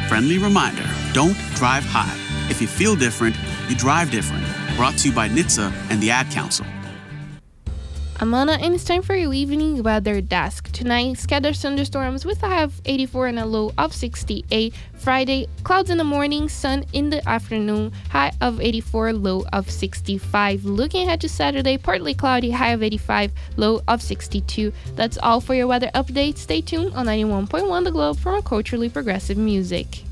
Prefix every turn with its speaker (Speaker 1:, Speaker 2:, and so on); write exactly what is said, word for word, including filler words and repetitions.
Speaker 1: Friendly reminder, don't drive high. If you feel different, you drive different. Brought to you by N H T S A and the Ad Council.
Speaker 2: Amana, and it's time for your evening weather desk. Tonight, scattered thunderstorms with a high of eighty-four and a low of sixty-eight. Friday, clouds in the morning, sun in the afternoon, high of eighty-four, low of sixty-five. Looking ahead to Saturday, partly cloudy, high of eighty-five, low of sixty-two. That's all for your weather update. Stay tuned on ninety-one point one The Globe for more culturally progressive music.